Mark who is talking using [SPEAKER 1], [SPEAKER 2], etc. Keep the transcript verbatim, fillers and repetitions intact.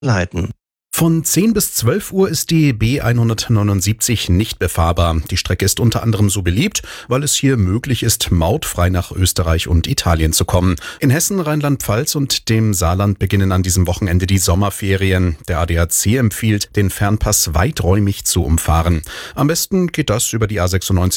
[SPEAKER 1] leiten.
[SPEAKER 2] Von zehn bis zwölf Uhr ist die B hundertneunundsiebzig nicht befahrbar. Die Strecke ist unter anderem so beliebt, weil es hier möglich ist, mautfrei nach Österreich und Italien zu kommen. In Hessen, Rheinland-Pfalz und dem Saarland beginnen an diesem Wochenende die Sommerferien. Der A D A C empfiehlt, den Fernpass weiträumig zu umfahren. Am besten geht das über die A sechsundneunzig